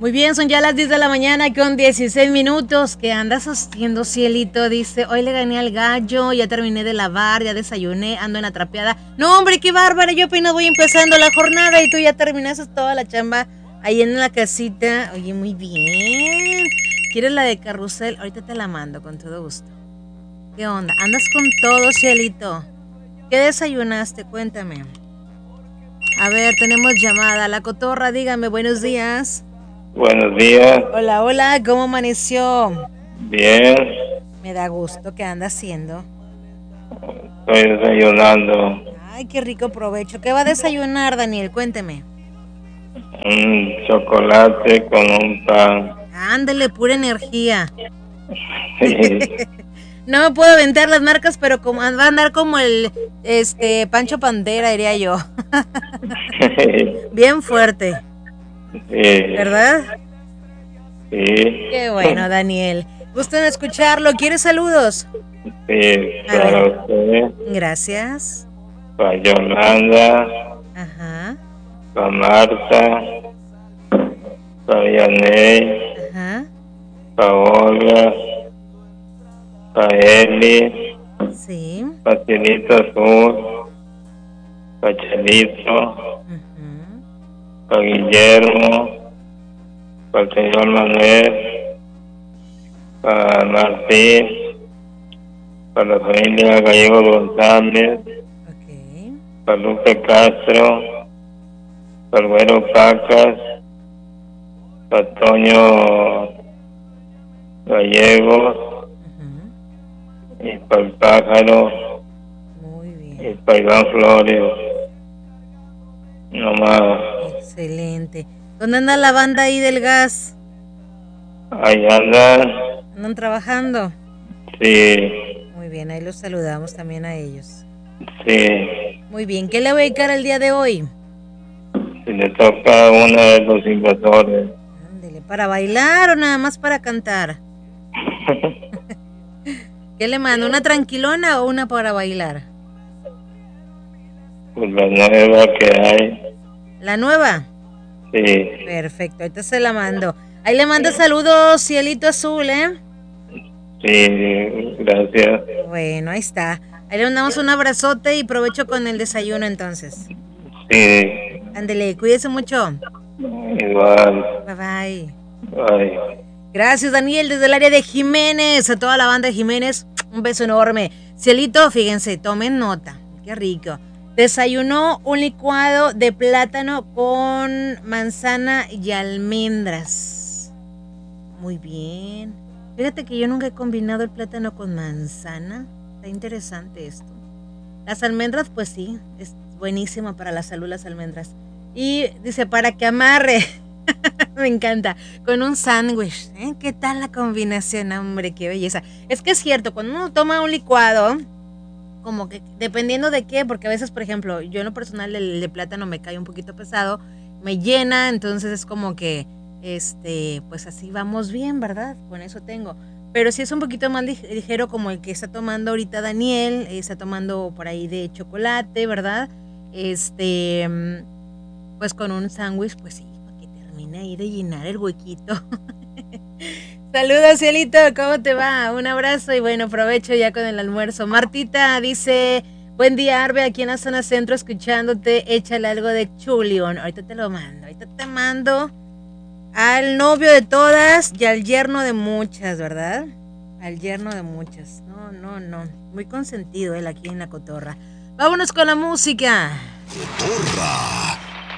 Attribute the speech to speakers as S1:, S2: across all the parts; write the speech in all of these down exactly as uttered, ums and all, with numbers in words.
S1: Muy bien, son ya las diez de la mañana con dieciséis minutos. ¿Qué andas haciendo, cielito? Dice, hoy le gané al gallo, ya terminé de lavar, ya desayuné, ando en la trapeada. No, hombre, qué bárbara, yo apenas voy empezando la jornada y tú ya terminaste toda la chamba ahí en la casita. Oye, muy bien. ¿Quieres la de carrusel? Ahorita te la mando, con todo gusto. ¿Qué onda? ¿Andas con todo, cielito? ¿Qué desayunaste? Cuéntame. A ver, tenemos llamada. La cotorra, dígame, buenos días.
S2: Buenos días.
S1: Hola, hola, ¿cómo amaneció?
S2: Bien.
S1: Me da gusto. ¿Qué anda haciendo?
S2: Estoy desayunando.
S1: Ay, qué rico provecho. ¿Qué va a desayunar, Daniel? Cuénteme.
S2: Un chocolate con un pan.
S1: Ándele, pura energía. No me puedo aventar las marcas, pero como va a andar como el este Pancho Pantera, diría yo. Bien fuerte.
S2: Sí.
S1: ¿Verdad?
S2: Sí.
S1: Qué bueno, Daniel. Gusto en escucharlo. ¿Quieres saludos?
S2: Sí, para usted.
S1: Gracias.
S2: Para Yolanda.
S1: Ajá.
S2: Para Marta. Para Yaney.
S1: Ajá.
S2: Para Olga. Para Eli.
S1: Sí.
S2: Para Cielito Azul. Para Chelito.
S1: Uh-huh.
S2: Para Guillermo. Para el señor Manuel. Para Martín. Para la familia Gallego González.
S1: Okay.
S2: Para Lupe Castro. Para el Güero Pacas. Para Toño Gallegos. Uh-huh. Y para el Pájaro.
S1: Muy bien.
S2: Y para Iván Flores. No más.
S1: Excelente. ¿Dónde anda la banda ahí del gas?
S2: Ahí andan.
S1: ¿Andan trabajando?
S2: Sí.
S1: Muy bien, ahí los saludamos también a ellos.
S2: Sí.
S1: Muy bien, ¿qué le voy a dedicar el día de hoy?
S2: Si le toca una de los invasores.
S1: Ándele, ¿para bailar o nada más para cantar? ¿Qué le mando? ¿Una tranquilona o una para bailar?
S2: Pues la nueva que hay.
S1: ¿La nueva?
S2: Sí.
S1: Perfecto, ahorita se la mando. Ahí le mando saludos, cielito azul, ¿eh?
S2: Sí, gracias.
S1: Bueno, ahí está. Ahí le mandamos un abrazote y provecho con el desayuno entonces.
S2: Sí.
S1: Ándele, cuídese mucho.
S2: Igual.
S1: Bye bye.
S2: Bye.
S1: Gracias, Daniel, desde el área de Jiménez, a toda la banda de Jiménez, un beso enorme. Cielito, fíjense, tomen nota, qué rico. Desayunó un licuado de plátano con manzana y almendras. Muy bien. Fíjate que yo nunca he combinado el plátano con manzana. Está interesante esto. Las almendras, pues sí, es buenísima para la salud las almendras. Y dice, para que amarre. Me encanta. Con un sándwich. ¿eh? ¿Qué tal la combinación? Hombre, qué belleza. Es que es cierto, cuando uno toma un licuado, como que dependiendo de qué, porque a veces, por ejemplo, yo en lo personal el de plátano me cae un poquito pesado, me llena, entonces es como que, este, pues así vamos bien, ¿verdad? Con eso tengo. Pero si es un poquito más ligero como el que está tomando ahorita Daniel, está tomando por ahí de chocolate, ¿verdad? Este, pues con un sándwich, pues sí, para que termine ahí de llenar el huequito. Saludos, cielito, ¿cómo te va? Un abrazo y bueno, provecho ya con el almuerzo. Martita dice, buen día, Arbe, aquí en la zona centro escuchándote, échale algo de chulión. Ahorita te lo mando, ahorita te mando al novio de todas y al yerno de muchas, ¿verdad? Al yerno de muchas. No, no, no. Muy consentido él aquí en la cotorra. Vámonos con la música. Cotorra.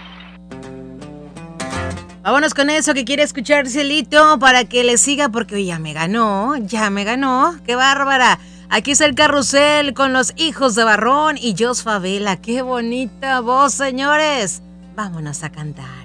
S1: Vámonos con eso que quiere escuchar Cielito para que le siga porque ya me ganó, ya me ganó. ¡Qué bárbara! Aquí es el carrusel con los hijos de Barrón y Jos Favela. ¡Qué bonita voz, señores! Vámonos a cantar.